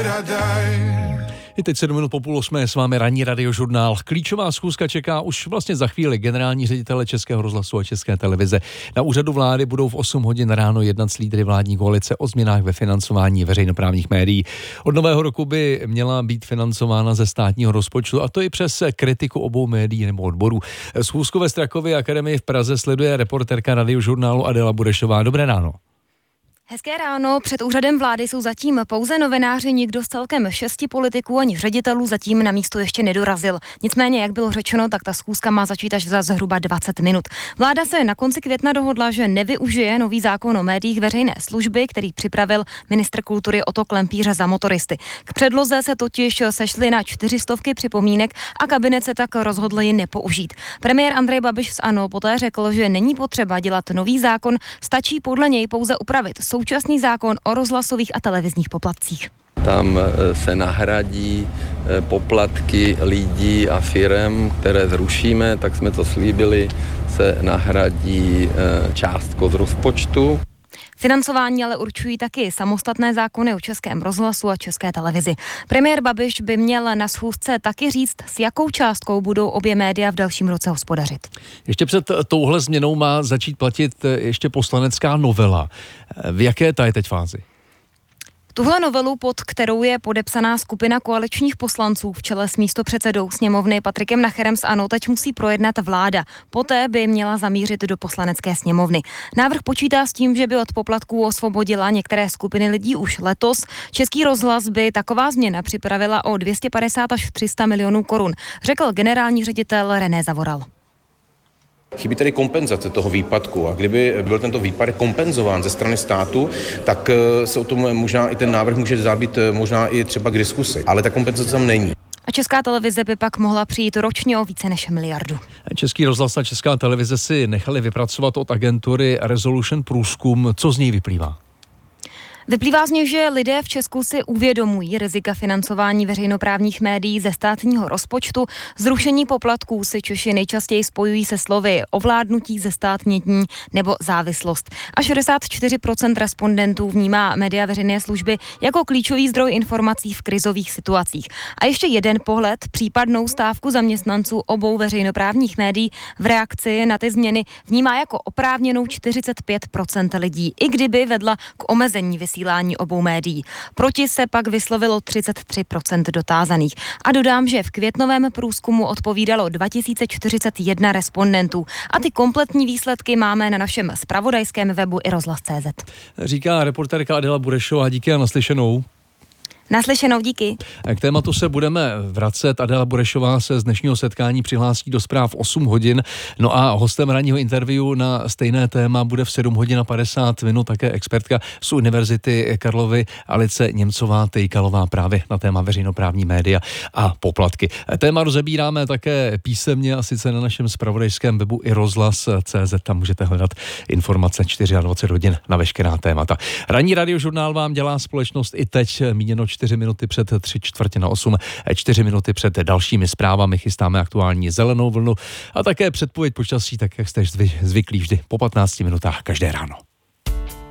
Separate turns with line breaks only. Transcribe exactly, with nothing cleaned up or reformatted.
I teď sedm minut po půl osmé s vámi ranní radiožurnál. Klíčová schůzka čeká už vlastně za chvíli generální ředitele Českého rozhlasu a České televize. Na úřadu vlády budou v osm hodin ráno jednat s lídry vládní koalice o změnách ve financování veřejnoprávních médií. Od nového roku by měla být financována ze státního rozpočtu, a to i přes kritiku obou médií nebo odborů. Schůzku ve Strakově akademii v Praze sleduje reportérka radiožurnálu Adela Burešová. Dobré ráno.
Hezké ráno. Před úřadem vlády jsou zatím pouze novináři, nikdo z celkem šesti politiků ani ředitelů zatím na místo ještě nedorazil. Nicméně, jak bylo řečeno, tak ta schůzka má začít až za zhruba dvacet minut. Vláda se na konci května dohodla, že nevyužije nový zákon o médiích veřejné služby, který připravil ministr kultury Otto Klempíř za motoristy. K předloze se totiž sešly na čtyřistovky připomínek a kabinet se tak rozhodl ji nepoužít. Premiér Andrej Babiš z ANO poté řekl, že není potřeba dělat nový zákon, stačí podle něj pouze upravit současný zákon o rozhlasových a televizních poplatcích.
Tam se nahradí poplatky lidí a firem, které zrušíme, tak jsme to slíbili, se nahradí částkou z rozpočtu.
Financování ale určují taky samostatné zákony o Českém rozhlasu a České televizi. Premiér Babiš by měl na schůzce taky říct, s jakou částkou budou obě média v dalším roce hospodařit.
Ještě před touhle změnou má začít platit ještě poslanecká novela. V jaké ta je teď fázi?
Tuhle novelu, pod kterou je podepsaná skupina koaličních poslanců v čele s místopředsedou sněmovny Patrikem Nacherem z ANO, teď musí projednat vláda. Poté by měla zamířit do poslanecké sněmovny. Návrh počítá s tím, že by od poplatků osvobodila některé skupiny lidí už letos. Český rozhlas by taková změna připravila o dvě stě padesát až tři sta milionů korun, řekl generální ředitel René Zavoral.
Chybí tedy kompenzace toho výpadku, a kdyby byl tento výpadek kompenzován ze strany státu, tak se o tom možná i ten návrh může zábít možná i třeba k diskusi, ale ta kompenzace tam není.
A Česká televize by pak mohla přijít ročně o více než miliardu.
Český rozhlas a Česká televize si nechali vypracovat od agentury Resolution průzkum. Co z něj vyplývá?
Vyplývá z něj, že lidé v Česku si uvědomují rizika financování veřejnoprávních médií ze státního rozpočtu. Zrušení poplatků si Češi nejčastěji spojují se slovy ovládnutí, zestátnění nebo závislost. Až šedesát čtyři procent respondentů vnímá média veřejné služby jako klíčový zdroj informací v krizových situacích. A ještě jeden pohled, případnou stávku zaměstnanců obou veřejnoprávních médií v reakci na ty změny vnímá jako oprávněnou čtyřicet pět procent lidí, i kdyby vedla k omezení vysílání obou médií. Proti se pak vyslovilo třicet tři procent dotázaných. A dodám, že v květnovém průzkumu odpovídalo dva tisíce čtyřicet jedna respondentů. A ty kompletní výsledky máme na našem zpravodajském webu i rozhlas tečka cé zet.
Říká reportérka Adela Burešová. Díky a naslyšenou.
Naslyšenou, díky.
K tématu se budeme vracet. Adela Burešová se z dnešního setkání přihlásí do zpráv osm hodin. No a hostem ranního interview na stejné téma bude v sedm hodin a padesát minut také expertka z Univerzity Karlovy Alice Němcová-Tejkalová právě na téma veřejnoprávní média a poplatky. Téma rozebíráme také písemně, a sice na našem zpravodajském webu i rozhlas tečka cé zet. Tam můžete hledat informace dvacet čtyři hodin na veškerá témata. Ranní radiožurnál vám dělá společnost i teď, míněno čtyři minuty před tři čtvrtě na osm, čtyři minuty před dalšími zprávami chystáme aktuální zelenou vlnu a také předpověď počasí, tak jak jste zvyklí vždy po patnácti minutách každé ráno.